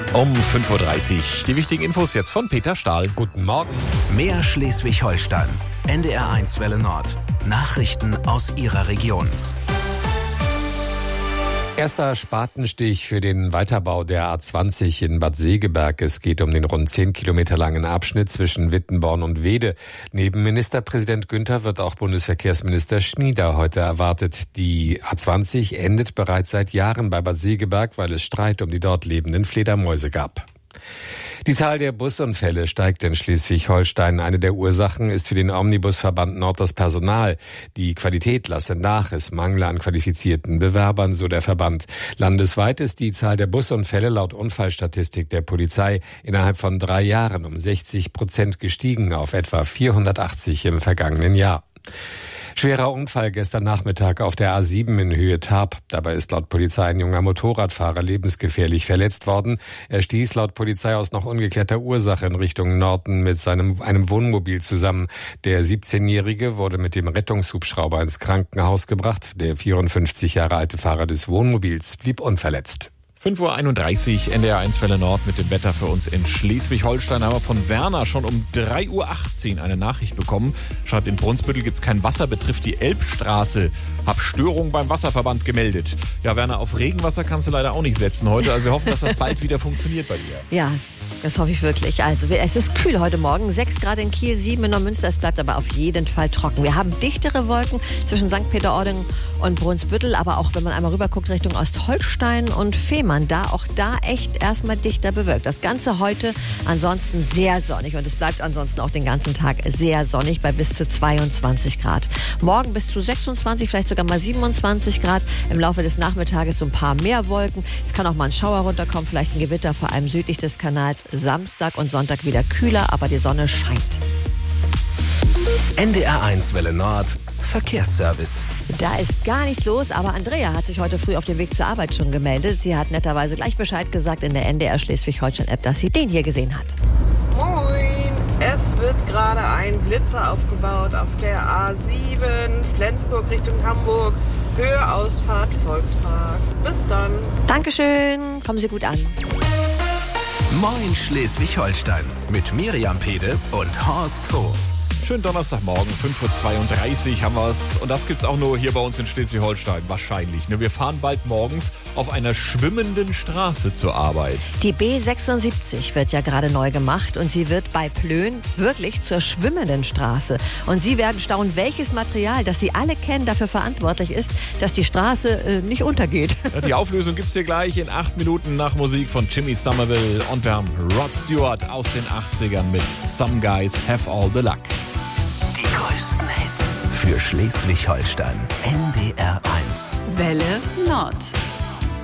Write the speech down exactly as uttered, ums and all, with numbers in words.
Um fünf Uhr dreißig. Die wichtigen Infos jetzt von Peter Stahl. Guten Morgen. Mehr Schleswig-Holstein. N D R eins Welle Nord. Nachrichten aus Ihrer Region. Erster Spatenstich für den Weiterbau der A zwanzig in Bad Segeberg. Es geht um den rund zehn Kilometer langen Abschnitt zwischen Wittenborn und Wede. Neben Ministerpräsident Günther wird auch Bundesverkehrsminister Schmieder heute erwartet. Die A zwanzig endet bereits seit Jahren bei Bad Segeberg, weil es Streit um die dort lebenden Fledermäuse gab. Die Zahl der Busunfälle steigt in Schleswig-Holstein. Eine der Ursachen ist für den Omnibusverband Nord das Personal. Die Qualität lasse nach, es mangle an qualifizierten Bewerbern, so der Verband. Landesweit ist die Zahl der Busunfälle laut Unfallstatistik der Polizei innerhalb von drei Jahren um sechzig Prozent gestiegen auf etwa vierhundertachtzig im vergangenen Jahr. Schwerer Unfall gestern Nachmittag auf der A sieben in Höhe Tarp. Dabei ist laut Polizei ein junger Motorradfahrer lebensgefährlich verletzt worden. Er stieß laut Polizei aus noch ungeklärter Ursache in Richtung Norden mit seinem einem Wohnmobil zusammen. Der siebzehnjährige wurde mit dem Rettungshubschrauber ins Krankenhaus gebracht. Der vierundfünfzig Jahre alte Fahrer des Wohnmobils blieb unverletzt. fünf Uhr einunddreißig, N D R eins Welle Nord mit dem Wetter für uns in Schleswig-Holstein. Haben wir von Werner schon um drei Uhr achtzehn eine Nachricht bekommen. Schreibt, in Brunsbüttel gibt's kein Wasser, betrifft die Elbstraße. Hab Störung beim Wasserverband gemeldet. Ja, Werner, auf Regenwasser kannst du leider auch nicht setzen heute. Also wir hoffen, dass das bald wieder funktioniert bei dir. Ja, das hoffe ich wirklich. Also es ist kühl heute Morgen, sechs Grad in Kiel, sieben in Neumünster. Es bleibt aber auf jeden Fall trocken. Wir haben dichtere Wolken zwischen Sankt Peter-Ording und Brunsbüttel, aber auch wenn man einmal rüber guckt Richtung Ostholstein und Fehmarn, da auch da echt erstmal dichter bewölkt. Das Ganze heute ansonsten sehr sonnig und es bleibt ansonsten auch den ganzen Tag sehr sonnig bei bis zu zweiundzwanzig Grad. Morgen bis zu sechsundzwanzig, vielleicht sogar mal siebenundzwanzig Grad. Im Laufe des Nachmittages so ein paar mehr Wolken. Es kann auch mal ein Schauer runterkommen, vielleicht ein Gewitter, vor allem südlich des Kanals. Samstag und Sonntag wieder kühler, aber die Sonne scheint. N D R eins Welle Nord. Verkehrsservice. Da ist gar nichts los, aber Andrea hat sich heute früh auf dem Weg zur Arbeit schon gemeldet. Sie hat netterweise gleich Bescheid gesagt in der N D R Schleswig-Holstein-App, dass sie den hier gesehen hat. Moin! Es wird gerade ein Blitzer aufgebaut auf der A sieben, Flensburg Richtung Hamburg, Höheausfahrt Volkspark. Bis dann. Dankeschön, kommen Sie gut an. Moin Schleswig-Holstein mit Miriam Pede und Horst Hof. Schönen Donnerstagmorgen, fünf Uhr zweiunddreißig haben wir es. Und das gibt's auch nur hier bei uns in Schleswig-Holstein, wahrscheinlich. Wir fahren bald morgens auf einer schwimmenden Straße zur Arbeit. Die B sechsundsiebzig wird ja gerade neu gemacht und sie wird bei Plön wirklich zur schwimmenden Straße. Und Sie werden staunen, welches Material, das Sie alle kennen, dafür verantwortlich ist, dass die Straße äh, nicht untergeht. Ja, die Auflösung gibt's hier gleich in acht Minuten nach Musik von Jimmy Somerville. Und wir haben Rod Stewart aus den achtzigern mit Some Guys Have All the Luck. Die größten Hits für Schleswig-Holstein. N D R eins. Welle Nord.